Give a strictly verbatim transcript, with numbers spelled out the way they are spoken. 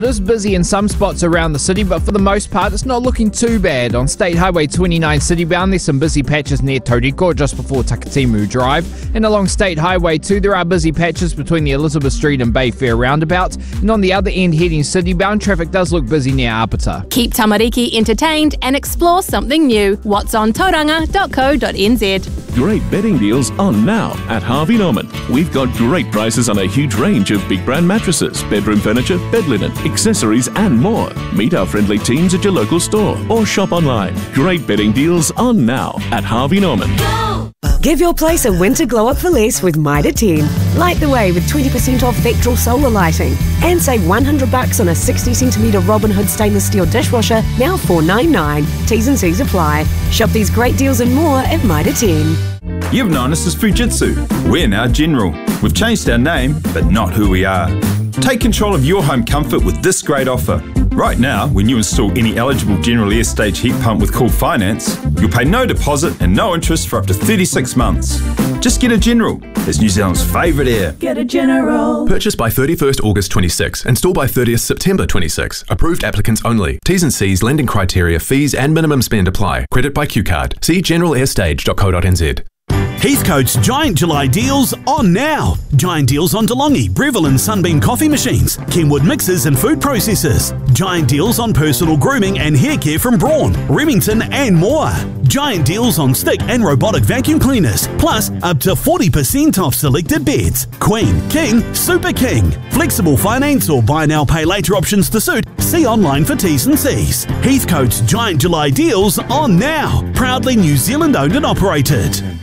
It is busy in some spots around the city, but for the most part, it's not looking too bad. On State Highway twenty-nine citybound, there's some busy patches near Tauriko, just before Takatimu Drive. And along State Highway two, there are busy patches between the Elizabeth Street and Bayfair roundabouts. And on the other end, heading citybound, traffic does look busy near Apata. Keep Tamariki entertained and explore something new. What's on tauranga dot co dot n z. Great bedding deals on now at Harvey Norman. We've got great prices on a huge range of big brand mattresses, bedroom furniture, bed linen, accessories and more. Meet our friendly teams at your local store or shop online. Great bedding deals on now at Harvey Norman. Go! Give your place a winter glow up for less with Mitre ten. Light the way with twenty percent off Vectral solar lighting. And save one hundred bucks on a sixty centimetre Robin Hood stainless steel dishwasher, now four ninety-nine. T's and C's apply. Shop these great deals and more at Mitre ten. You've known us as Fujitsu. We're now General. We've changed our name, but not who we are. Take control of your home comfort with this great offer. Right now, when you install any eligible General Air Stage heat pump with Cool Finance, you'll pay no deposit and no interest for up to thirty-six months. Just get a General. It's New Zealand's favourite air. Get a General. Purchased by thirty-first August twenty-six. Installed by thirtieth September twenty-six. Approved applicants only. T's and C's, lending criteria, fees and minimum spend apply. Credit by Q Card. See general air stage dot co dot n z. Heathcote's Giant July deals on now. Giant deals on DeLonghi, Breville and Sunbeam coffee machines, Kenwood mixers and food processors. Giant deals on personal grooming and hair care from Braun, Remington and more. Giant deals on stick and robotic vacuum cleaners, plus up to forty percent off selected beds. Queen, King, Super King. Flexible finance or buy now pay later options to suit. See online for T's and C's. Heathcote's Giant July deals on now. Proudly New Zealand owned and operated.